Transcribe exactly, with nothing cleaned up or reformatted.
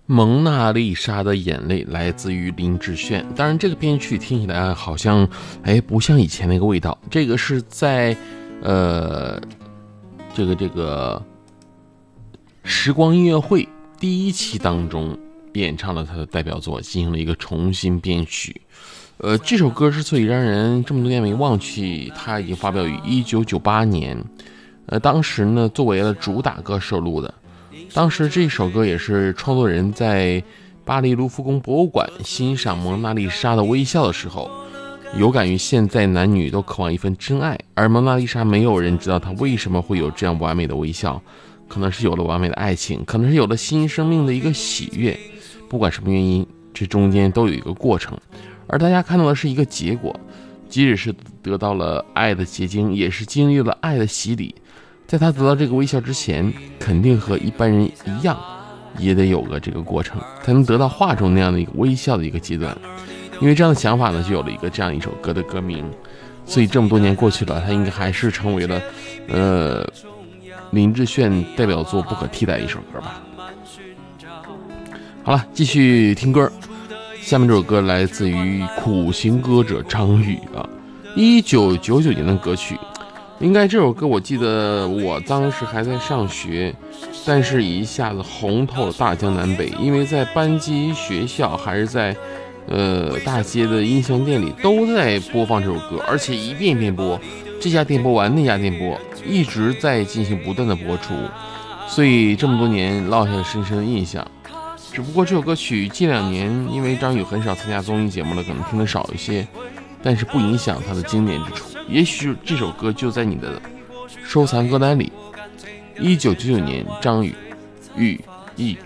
蒙娜丽莎的眼泪来自于林志炫，当然这个编曲听起来好像哎不像以前那个味道，这个是在呃这个这个时光音乐会第一期当中演唱了他的代表作，进行了一个重新编曲。呃，这首歌之所以让人这么多年没忘记，它已经发表于一九九八年，呃，当时呢作为了主打歌收录的。当时这首歌也是创作人在巴黎卢浮宫博物馆欣赏蒙娜丽莎的微笑的时候，有感于现在男女都渴望一份真爱，而蒙娜丽莎没有人知道她为什么会有这样完美的微笑，可能是有了完美的爱情，可能是有了新生命的一个喜悦，不管什么原因，这中间都有一个过程，而大家看到的是一个结果，即使是得到了爱的结晶，也是经历了爱的洗礼。在他得到这个微笑之前，肯定和一般人一样，也得有个这个过程，才能得到画中那样的一个微笑的一个阶段。因为这样的想法呢，就有了一个这样一首歌的歌名。所以这么多年过去了，他应该还是成为了呃林志炫代表作不可替代的一首歌吧。好了，继续听歌。下面这首歌来自于苦行歌者张宇啊，一九九九年的歌曲。应该这首歌我记得我当时还在上学，但是一下子红透了大江南北，因为在班级、学校还是在呃大街的音像店里都在播放这首歌，而且一遍一遍播，这家店播完那家店播，一直在进行不断的播出，所以这么多年落下了深深的印象。只不过这首歌曲近两年因为张宇很少参加综艺节目了，可能听得少一些，但是不影响它的经典之处。也许这首歌就在你的收藏歌单里。一九九九年，张宇《寓意》。